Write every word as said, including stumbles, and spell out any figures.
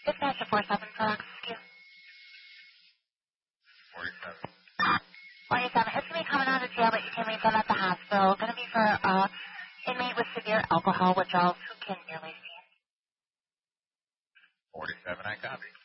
Dispatch to four seven for Rescue. forty-seven. forty-seven. It's going to be coming out of jail, but you can leave them at the hospital. Going to be for uh, inmate with severe alcohol withdrawals who can nearly see. forty-seven, I copy.